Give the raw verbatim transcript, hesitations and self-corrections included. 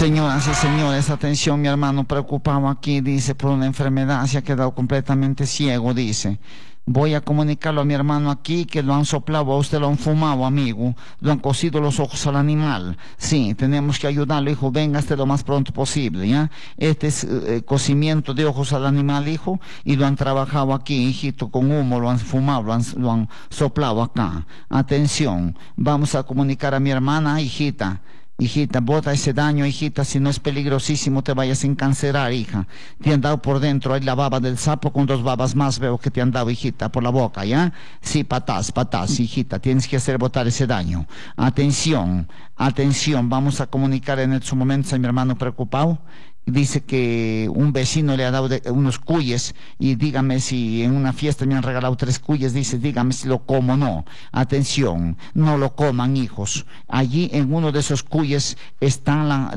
Señoras y señores, atención, mi hermano preocupado aquí, dice, por una enfermedad, se ha quedado completamente ciego, dice. Voy a comunicarlo a mi hermano aquí, que lo han soplado, a usted lo han fumado, amigo, lo han cosido los ojos al animal. Sí, tenemos que ayudarlo, hijo, venga este lo más pronto posible, ¿ya? Este es eh, cocimiento de ojos al animal, hijo, y lo han trabajado aquí, hijito, con humo, lo han fumado, lo han, lo han soplado acá. Atención, vamos a comunicar a mi hermana, hijita. Hijita, bota ese daño, hijita, si no es peligrosísimo te vayas a encancerar, hija. Te han dado por dentro, hay la baba del sapo con dos babas más, veo que te han dado, hijita, por la boca, ¿ya? Sí, patás, patás, hijita, tienes que hacer botar ese daño. Atención, atención, vamos a comunicar en estos momentos a mi hermano preocupado. Dice que un vecino le ha dado de, unos cuyes y dígame si en una fiesta me han regalado tres cuyes, dice, dígame si lo como o no. Atención, no lo coman, hijos. Allí en uno de esos cuyes está la,